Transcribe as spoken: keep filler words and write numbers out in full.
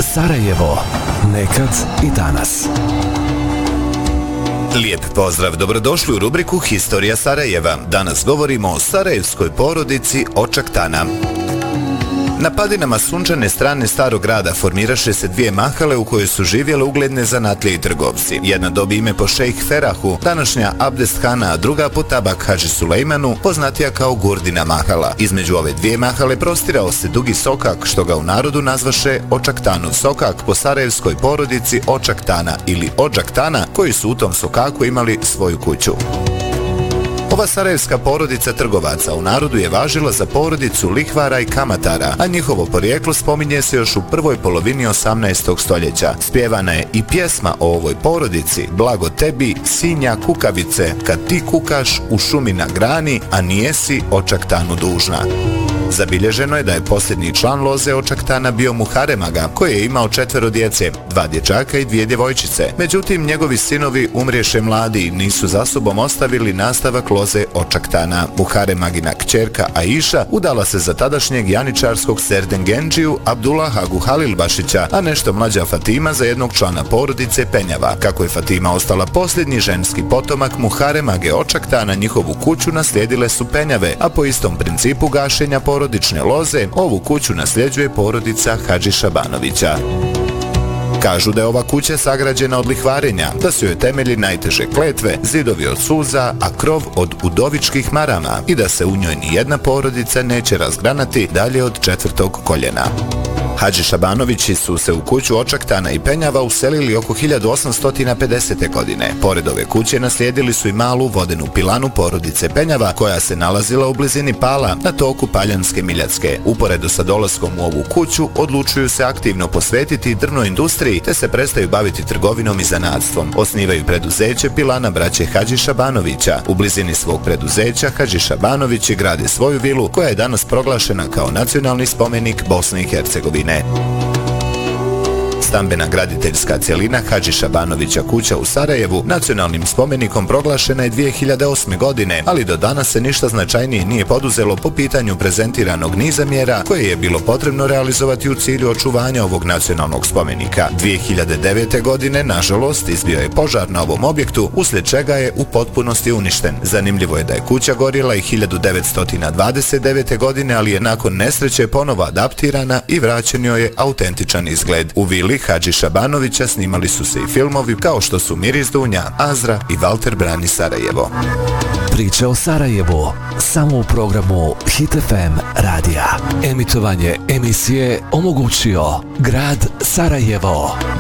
Sarajevo. Nekad i danas. Lijep pozdrav, dobrodošli u rubriku Historija Sarajeva. Danas govorimo o sarajevskoj porodici Očaktana. Na padinama sunčane strane starog grada formiraše se dvije mahale u kojoj su živjele ugledne zanatlije i trgovci. Jedna dobi ime po šejh Ferahu, današnja Abdest Hana, a druga po Tabak Hadži Sulejmanu, poznatija kao Gurdina mahala. Između ove dvije mahale prostirao se dugi sokak, što ga u narodu nazvaše Očaktanov sokak po sarajevskoj porodici Očaktana ili Odžaktana, koji su u tom sokaku imali svoju kuću. Ova sarajevska porodica trgovaca u narodu je važila za porodicu lihvara i kamatara, a njihovo porijeklo spominje se još u prvoj polovini osamnaestog stoljeća. Spjevana je i pjesma o ovoj porodici, Blago tebi, sinja kukavice, kad ti kukaš u šumi na grani, a nijesi Očaktanu dužna. Zabilježeno je da je posljednji član loze Očaktana bio Muharem Aga, koji je imao četvero djece, dva dječaka i dvije djevojčice. Međutim, njegovi sinovi umriješe mladi i nisu za sobom ostavili nastavak loze Očaktana. Muharem Agina kćerka Aisha udala se za tadašnjeg janičarskog Serdengendžiju Abdullah Agu Halilbašića, a nešto mlađa Fatima za jednog člana porodice Penjava. Kako je Fatima ostala posljednji ženski potomak Muharem Age Očaktana, njihovu kuću naslijedile su Penjave, a po istom principu gašenja porodice porodične loze, ovu kuću nasljeđuje porodica Hadži Šabanovića. Kažu da je ova kuća sagrađena od lihvarenja, da su joj temelji najteže kletve, zidovi od suza, a krov od udovičkih marama i da se u njoj ni jedna porodica neće razgranati dalje od četvrtog koljena. Hadži Šabanovići su se u kuću Očaktana i Penjava uselili oko hiljadu osamsto pedesete. godine. Pored ove kuće naslijedili su i malu vodenu pilanu porodice Penjava, koja se nalazila u blizini Pala na toku Paljanske Miljacke. Uporedo sa dolaskom u ovu kuću odlučuju se aktivno posvetiti drvnoj industriji, te se prestaju baviti trgovinom i zanatstvom. Osnivaju preduzeće Pilana braće Hadži Šabanovića. U blizini svog preduzeća Hadži Šabanovići grade svoju vilu, koja je danas proglašena kao nacionalni spomenik Bosne i Hercegovine. Stambena graditeljska cjelina Hadži Šabanovića kuća u Sarajevu nacionalnim spomenikom proglašena je dvije hiljade osme. godine, ali do danas se ništa značajnije nije poduzelo po pitanju prezentiranog niza mjera koje je bilo potrebno realizovati u cilju očuvanja ovog nacionalnog spomenika. dvije hiljade devete. godine, nažalost, izbio je požar na ovom objektu, uslijed čega je u potpunosti uništen. Zanimljivo je da je kuća gorjela i hiljadu devetsto dvadeset devete. godine, ali je nakon nesreće ponovo adaptirana i vraćen joj je autentičan izgled. U vili Hadži Šabanovića snimali su se i filmovi kao što su Miris Dunja, Azra i Valter brani Sarajevo. Priče o Sarajevu samo u programu Hit F M radija. Emitovanje emisije omogućio grad Sarajevo.